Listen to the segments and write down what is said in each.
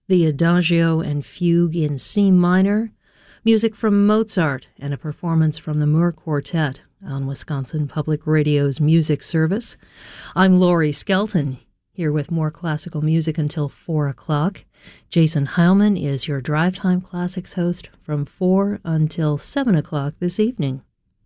the Adagio and Fugue in C minor, music from Mozart, and a performance from the Moore Quartet on Wisconsin Public Radio's Music Service. I'm Laurie Skelton, here with more classical music until 4 o'clock. Jason Heilman is your Drive Time Classics host from 4 until 7 o'clock this evening.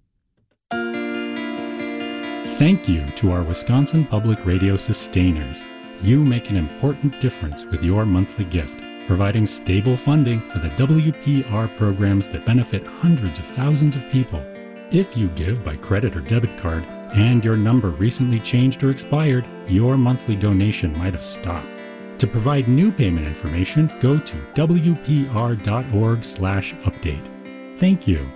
Thank you to our Wisconsin Public Radio sustainers. You make an important difference with your monthly gift, providing stable funding for the WPR programs that benefit hundreds of thousands of people. If you give by credit or debit card and your number recently changed or expired, your monthly donation might have stopped. To provide new payment information, go to wpr.org/update. Thank you.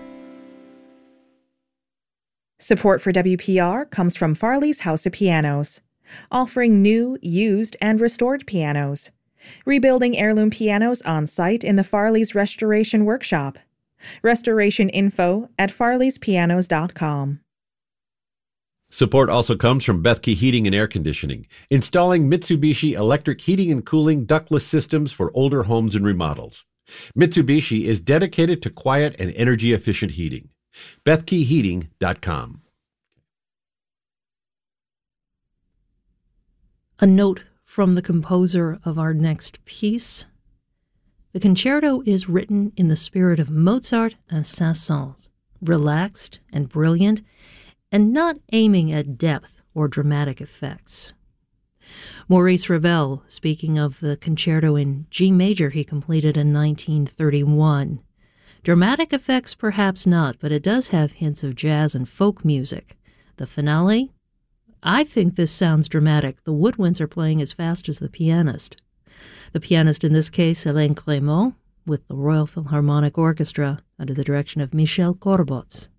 Support for WPR comes from Farley's House of Pianos, offering new, used, and restored pianos. Rebuilding heirloom pianos on site in the Farley's Restoration Workshop. Restoration info at farleyspianos.com. Support also comes from Bethke Heating and Air Conditioning, installing Mitsubishi electric heating and cooling ductless systems for older homes and remodels. Mitsubishi is dedicated to quiet and energy-efficient heating. BethkeHeating.com. A note from the composer of our next piece. The concerto is written in the spirit of Mozart and Saint-Saëns, relaxed and brilliant, and not aiming at depth or dramatic effects. Maurice Ravel, speaking of the concerto in G major he completed in 1931. Dramatic effects perhaps not, but it does have hints of jazz and folk music. The finale? I think this sounds dramatic. The woodwinds are playing as fast as the pianist. The pianist in this case, Hélène Clément, with the Royal Philharmonic Orchestra under the direction of Michel Corbots.